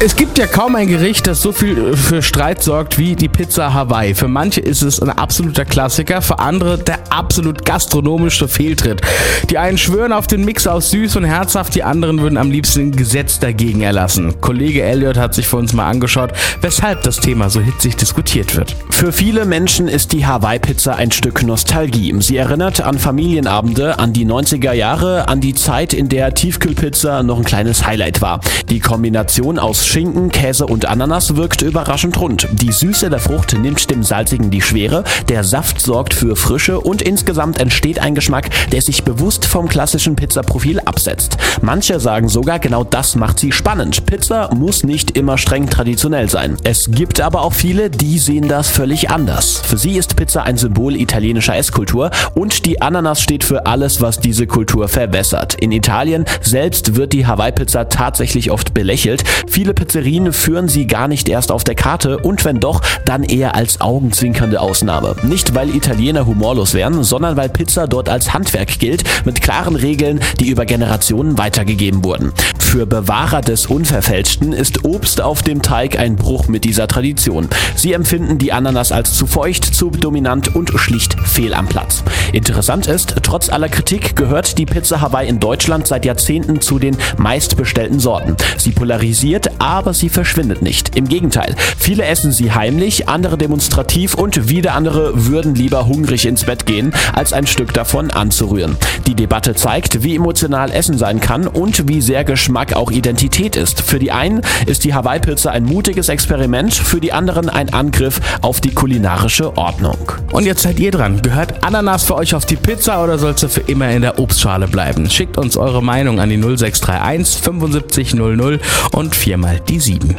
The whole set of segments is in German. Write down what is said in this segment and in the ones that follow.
Es gibt ja kaum ein Gericht, das so viel für Streit sorgt wie die Pizza Hawaii. Für manche ist es ein absoluter Klassiker, für andere der absolut gastronomische Fehltritt. Die einen schwören auf den Mix aus süß und herzhaft, die anderen würden am liebsten ein Gesetz dagegen erlassen. Kollege Elliot hat sich für uns mal angeschaut, weshalb das Thema so hitzig diskutiert wird. Für viele Menschen ist die Hawaii-Pizza ein Stück Nostalgie. Sie erinnert an Familienabende, an die 90er Jahre, an die Zeit, in der Tiefkühlpizza noch ein kleines Highlight war. Die Kombination aus Schinken, Käse und Ananas wirkt überraschend rund. Die Süße der Frucht nimmt dem Salzigen die Schwere, der Saft sorgt für Frische und insgesamt entsteht ein Geschmack, der sich bewusst vom klassischen Pizzaprofil absetzt. Manche sagen sogar, genau das macht sie spannend. Pizza muss nicht immer streng traditionell sein. Es gibt aber auch viele, die sehen das völlig anders. Für sie ist Pizza ein Symbol italienischer Esskultur und die Ananas steht für alles, was diese Kultur verwässert. In Italien selbst wird die Hawaii-Pizza tatsächlich oft belächelt. Viele Pizzerien führen sie gar nicht erst auf der Karte und wenn doch, dann eher als augenzwinkernde Ausnahme. Nicht, weil Italiener humorlos wären, sondern weil Pizza dort als Handwerk gilt, mit klaren Regeln, die über Generationen weitergegeben wurden. Für Bewahrer des Unverfälschten ist Obst auf dem Teig ein Bruch mit dieser Tradition. Sie empfinden die Ananas als zu feucht, zu dominant und schlicht fehl am Platz. Interessant ist, trotz aller Kritik gehört die Pizza Hawaii in Deutschland seit Jahrzehnten zu den meistbestellten Sorten. Sie polarisiert, aber sie verschwindet nicht. Im Gegenteil, viele essen sie heimlich, andere demonstrativ und wieder andere würden lieber hungrig ins Bett gehen, als ein Stück davon anzurühren. Die Debatte zeigt, wie emotional Essen sein kann und wie sehr Geschmack auch Identität ist. Für die einen ist die Hawaii-Pizza ein mutiges Experiment, für die anderen ein Angriff auf die kulinarische Ordnung. Und jetzt seid ihr dran. Gehört Ananas für euch auf die Pizza oder soll sie für immer in der Obstschale bleiben? Schickt uns eure Meinung an die 0631 75 00 und 4 mal die 7.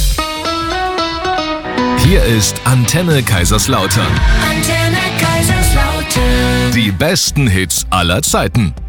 Hier ist Antenne Kaiserslautern. Antenne Kaiserslautern. Die besten Hits aller Zeiten.